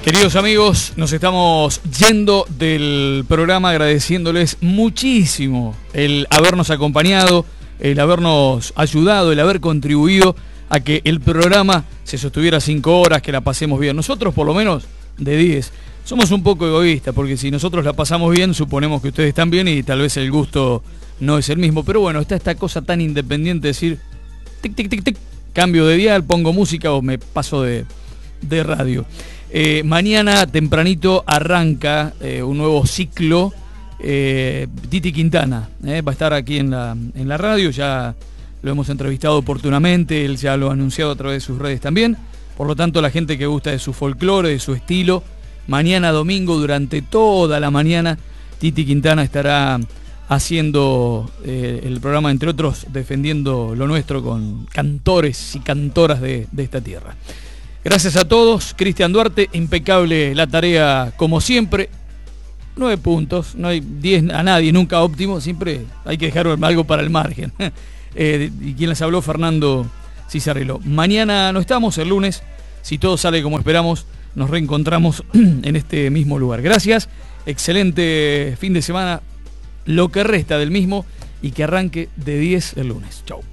Queridos amigos, nos estamos yendo del programa agradeciéndoles muchísimo el habernos acompañado, el habernos ayudado, el haber contribuido a que el programa se sostuviera 5 horas, que la pasemos bien. Nosotros por lo menos de 10. Somos un poco egoístas porque si nosotros la pasamos bien, suponemos que ustedes están bien y tal vez el gusto no es el mismo. Pero bueno, está esta cosa tan independiente de decir, tic, tic, tic, tic, cambio de dial, pongo música o me paso de radio. Mañana tempranito arranca un nuevo ciclo. Titi Quintana va a estar aquí en la radio. Ya lo hemos entrevistado oportunamente, él ya lo ha anunciado a través de sus redes también. Por lo tanto, la gente que gusta de su folclore, de su estilo, mañana domingo durante toda la mañana Titi Quintana estará haciendo el programa, entre otros, defendiendo lo nuestro con cantores y cantoras de esta tierra. Gracias a todos. Cristian Duarte, impecable la tarea como siempre. 9 puntos, no hay 10 a nadie, nunca óptimo, siempre hay que dejar algo para el margen. Y quien les habló, Fernando Cizarrelo. Mañana no estamos, el lunes, si todo sale como esperamos, nos reencontramos en este mismo lugar. Gracias, excelente fin de semana, lo que resta del mismo, y que arranque de 10 el lunes. Chau.